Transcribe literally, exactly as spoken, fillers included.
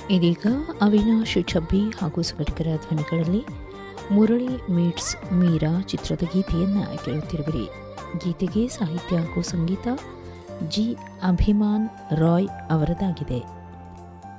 ಇದೀಗ ಅವಿನಾಶ್ ಛಬ್ಬಿ ಹಾಗೂ ಸಂಘಟಕರ ಧ್ವನಿಗಳಲ್ಲಿ ಮುರಳಿ ಮೀಟ್ಸ್ ಮೀರಾ ಚಿತ್ರದ ಗೀತೆಯನ್ನು ಕೇಳುತ್ತಿರುವಿರಿ. ಗೀತೆಗೆ ಸಾಹಿತ್ಯ ಹಾಗೂ ಸಂಗೀತ ಜಿ ಅಭಿಮಾನ್ ರಾಯ್ ಅವರದಾಗಿದೆ.